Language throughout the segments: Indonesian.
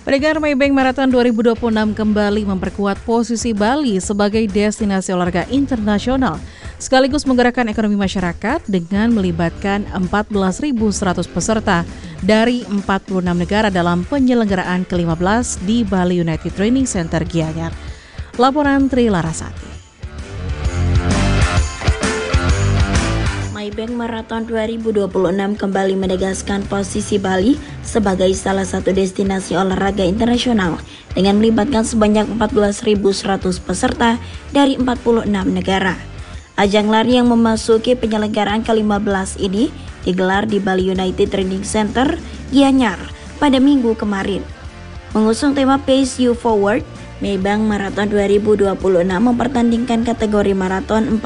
Peringatan Maybank Marathon 2026 kembali memperkuat posisi Bali sebagai destinasi olahraga internasional, sekaligus menggerakkan ekonomi masyarakat dengan melibatkan 14.100 peserta dari 46 negara dalam penyelenggaraan ke-15 di Bali United Training Center Gianyar. Laporan Tri Larasati. Maybank Marathon 2026 kembali menegaskan posisi Bali sebagai salah satu destinasi olahraga internasional dengan melibatkan sebanyak 14.100 peserta dari 46 negara. Ajang lari yang memasuki penyelenggaraan ke-15 ini digelar di Bali United Training Center Gianyar pada Minggu kemarin. Mengusung tema Pace You Forward, Maybank Marathon 2026 mempertandingkan kategori maraton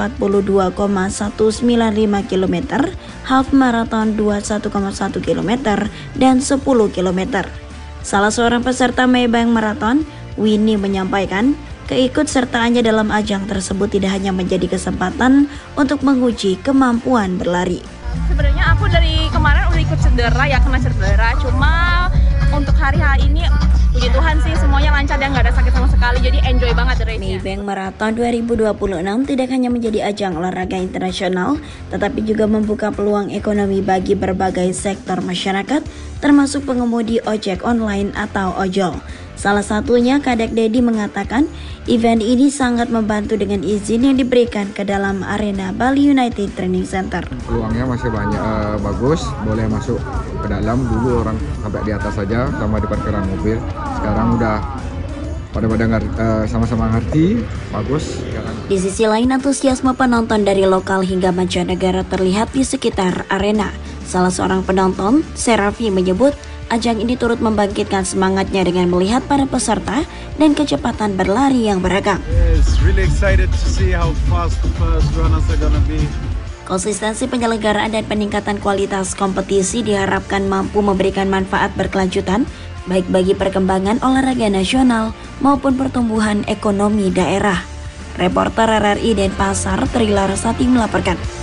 42,195 km, half marathon 21,1 km, dan 10 km. Salah seorang peserta Maybank Marathon, Winnie, menyampaikan keikutsertaannya dalam ajang tersebut tidak hanya menjadi kesempatan untuk menguji kemampuan berlari. Sebenarnya aku dari kemarin udah ikut kena cedera, cuma untuk hari ini puji Tuhan sih semuanya lancar dan nggak ada sakit sama sekali, jadi enjoy banget race-nya. Maybank Marathon 2026 tidak hanya menjadi ajang olahraga internasional, tetapi juga membuka peluang ekonomi bagi berbagai sektor masyarakat, termasuk pengemudi ojek online atau ojol. Salah satunya Kadek Dedi mengatakan event ini sangat membantu dengan izin yang diberikan ke dalam arena Bali United Training Center. Peluangnya masih banyak, bagus, boleh masuk ke dalam. Dulu orang sampai di atas saja sama di parkiran mobil. Sekarang udah pada sama-sama ngerti, bagus. Di sisi lain, antusiasme penonton dari lokal hingga mancanegara terlihat di sekitar arena. Salah seorang penonton, Serafi, menyebut ajang ini turut membangkitkan semangatnya dengan melihat para peserta dan kecepatan berlari yang beragam. Konsistensi penyelenggaraan dan peningkatan kualitas kompetisi diharapkan mampu memberikan manfaat berkelanjutan baik bagi perkembangan olahraga nasional maupun pertumbuhan ekonomi daerah. Reporter RRI Denpasar, Tri Larasati melaporkan.